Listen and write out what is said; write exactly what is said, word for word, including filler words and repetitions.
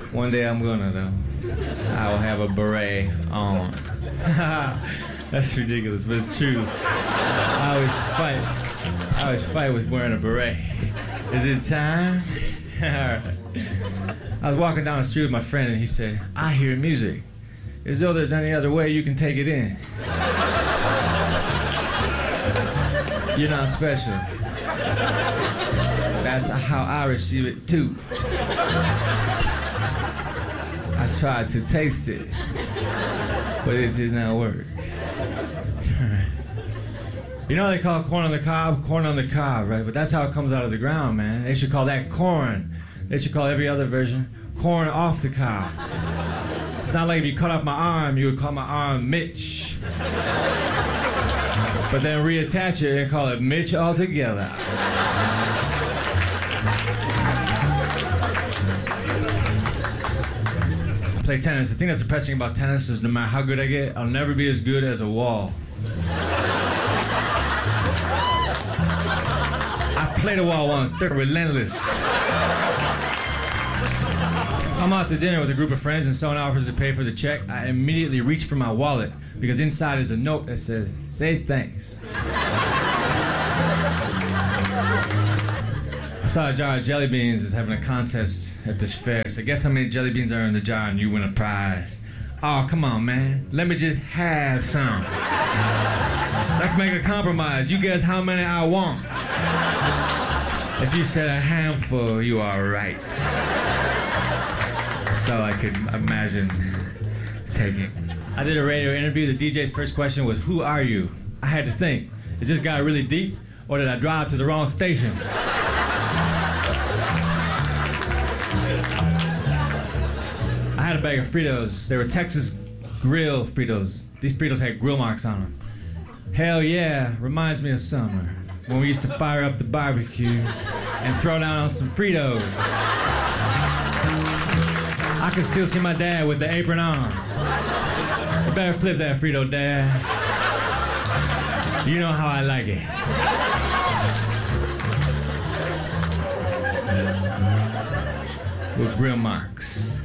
One day I'm gonna, though. I will have a beret on. That's ridiculous, but it's true. I always fight. I always fight with wearing a beret. Is it time? All right. I was walking down the street with my friend, and he said, "I hear music. As though there's any other way you can take it in. You're not special." That's how I receive it, too. I tried to taste it, but it did not work. You know they call corn on the cob, corn on the cob, right? But that's how it comes out of the ground, man. They should call that corn. They should call every other version corn off the cob. It's not like if you cut off my arm, you would call my arm Mitch. But then reattach it and call it Mitch altogether. I play tennis. The thing that's depressing about tennis is no matter how good I get, I'll never be as good as a wall. I played a wall once. They're relentless. I'm out to dinner with a group of friends and someone offers to pay for the check. I immediately reach for my wallet because inside is a note that says, "Say thanks." I saw a jar of jelly beans is having a contest at this fair. So guess how many jelly beans are in the jar and you win a prize. Oh, come on, man. Let me just have some. Let's make a compromise. You guess how many I want. If you said a handful, you are right. That's all I could imagine taking. I did a radio interview. The D J's first question was, "Who are you?" I had to think, is this guy really deep, or did I drive to the wrong station? I had a bag of Fritos. They were Texas grill Fritos. These Fritos had grill marks on them. Hell yeah, reminds me of summer, when we used to fire up the barbecue and throw down on some Fritos. I can still see my dad with the apron on. You better flip that Frito, Dad. You know how I like it. With grill marks.